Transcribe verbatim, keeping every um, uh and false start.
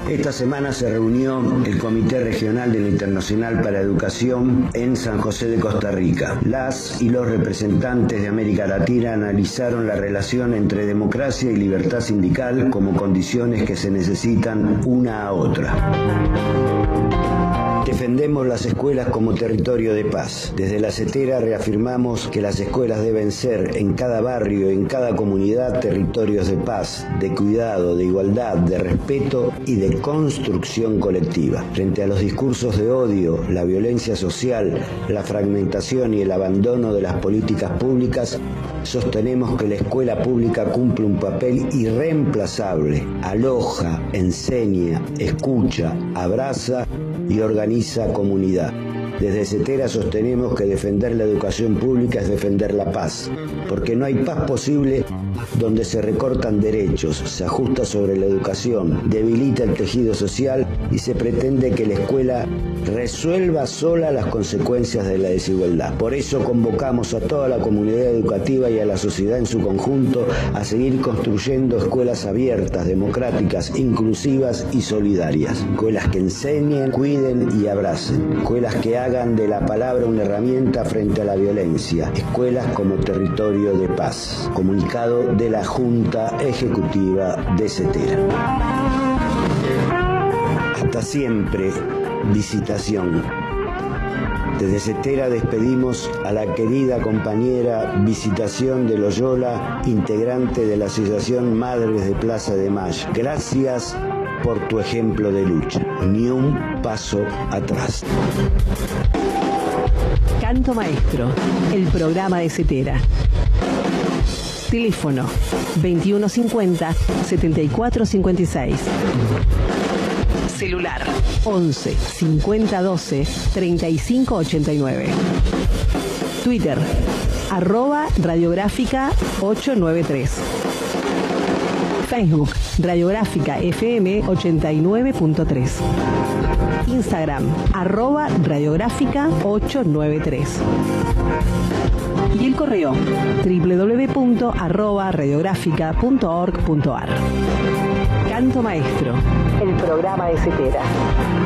Esta semana se reunió el Comité Regional de la Internacional para Educación en San José de Costa Rica. Las y los representantes de América Latina analizaron la relación entre democracia y libertad sindical como condiciones que se necesitan una a otra. Defendemos las escuelas como territorio de paz. Desde la CETERA reafirmamos que las escuelas deben ser en cada barrio, en cada comunidad, territorios de paz, de cuidado, de igualdad, de respeto y de construcción colectiva. Frente a los discursos de odio, la violencia social, la fragmentación y el abandono de las políticas públicas, sostenemos que la escuela pública cumple un papel irreemplazable, aloja, enseña, escucha, abraza y organiza comunidad. Desde CETERA sostenemos que defender la educación pública es defender la paz, porque no hay paz posible donde se recortan derechos, se ajusta sobre la educación, debilita el tejido social y se pretende que la escuela resuelva sola las consecuencias de la desigualdad. Por eso convocamos a toda la comunidad educativa y a la sociedad en su conjunto a seguir construyendo escuelas abiertas, democráticas, inclusivas y solidarias. Escuelas que enseñen, cuiden y abracen. Escuelas que hagan de la palabra una herramienta frente a la violencia. Escuelas como territorio de paz. Comunicado de la Junta Ejecutiva de CETERA. Hasta siempre, Visitación. Desde CETERA despedimos a la querida compañera Visitación de Loyola, integrante de la Asociación Madres de Plaza de Mayo. Gracias por tu ejemplo de lucha. Ni un paso atrás. Canto Maestro, el programa de CETERA. Teléfono veintiuno cincuenta, setenta y cuatro cincuenta y seis. Celular once, cincuenta doce, treinta y cinco ochenta y nueve. Twitter arroba radiográfica ochocientos noventa y tres. Facebook Radiográfica F M ochenta y nueve punto tres. Instagram arroba radiográfica ochocientos noventa y tres. Y el correo doble u doble u doble u punto arroba radiográfica punto org punto ar. Canto Maestro, el programa de CETERA.